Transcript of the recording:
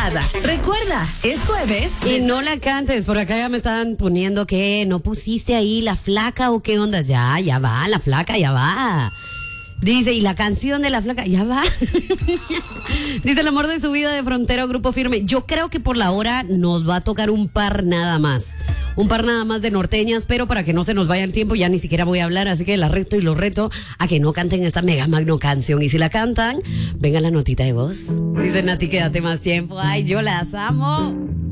nada. Recuerda, es jueves. Y no la cantes, por acá ya me estaban poniendo que no pusiste ahí la flaca o qué onda. Ya va, la flaca ya va. Dice, y la canción de la flaca, ya va. Dice, el amor de su vida de Frontera o Grupo Firme. Yo creo que por la hora nos va a tocar un par nada más. Un par nada más de norteñas, pero para que no se nos vaya el tiempo, ya ni siquiera voy a hablar, así que la reto y los reto a que no canten esta mega magno canción. Y si la cantan, venga la notita de voz. Dice Nati, quédate más tiempo. Ay, yo las amo.